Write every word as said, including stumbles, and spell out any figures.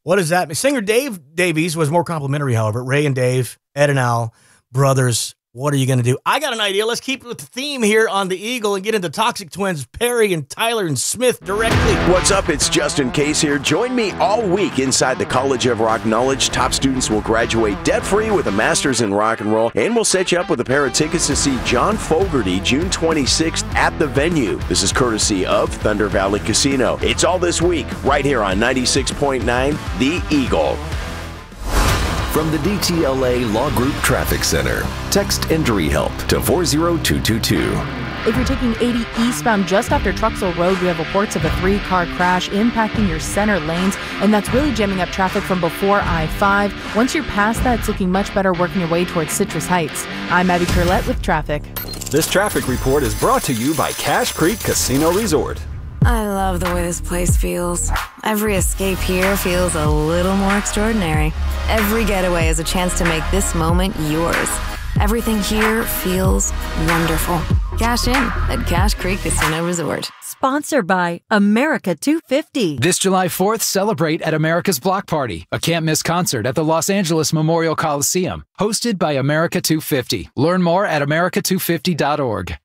What does that mean? Singer Dave Davies was more complimentary, however. Ray and Dave, Ed and Al, brothers. What are you going to do? I got an idea. Let's keep with the theme here on the Eagle and get into Toxic Twins, Perry and Tyler and Smith directly. What's up? It's Justin Case here. Join me all week inside the College of Rock Knowledge. Top students will graduate debt-free with a master's in rock and roll, and we'll set you up with a pair of tickets to see John Fogerty June twenty-sixth at the venue. This is courtesy of Thunder Valley Casino. It's all this week right here on ninety-six point nine The Eagle. From the D T L A Law Group Traffic Center, text Injury Help to four zero two two two. If you're taking eighty eastbound just after Truxell Road, we have reports of a three-car crash impacting your center lanes, and that's really jamming up traffic from before I five. Once you're past that, it's looking much better working your way towards Citrus Heights. I'm Abby Curlette with traffic. This traffic report is brought to you by Cache Creek Casino Resort. I love the way this place feels. Every escape here feels a little more extraordinary. Every getaway is a chance to make this moment yours. Everything here feels wonderful. Cash in at Cache Creek Casino Resort. Sponsored by America two fifty. This July fourth, celebrate at America's Block Party, a can't-miss concert at the Los Angeles Memorial Coliseum, hosted by America two fifty. Learn more at America two fifty dot org.